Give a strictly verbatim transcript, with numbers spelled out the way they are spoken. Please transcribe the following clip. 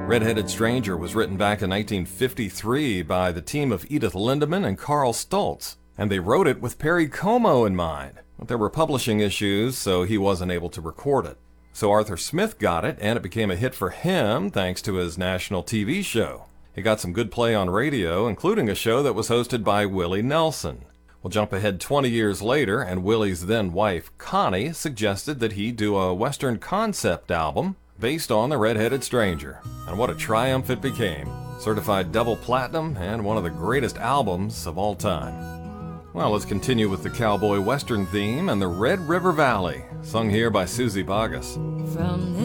Red-Headed Stranger was written back in nineteen fifty-three by the team of Edith Lindeman and Carl Stoltz, and they wrote it with Perry Como in mind. But there were publishing issues, so he wasn't able to record it. So Arthur Smith got it, and it became a hit for him thanks to his national T V show. He got some good play on radio, including a show that was hosted by Willie Nelson. We'll jump ahead twenty years later, and Willie's then-wife, Connie, suggested that he do a Western concept album based on the Red-Headed Stranger. And what a triumph it became. Certified double platinum and one of the greatest albums of all time. Well, let's continue with the cowboy western theme and the Red River Valley, sung here by Suzy Bogguss. From